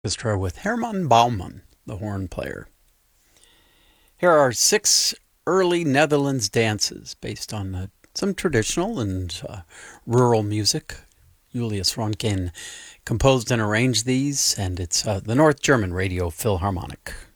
Orchestra with Herman Baumann, the horn player. Here are 6 early Netherlands dances based on some traditional and rural music. Julius Ronkin composed and arranged these, and it's the North German Radio Philharmonic.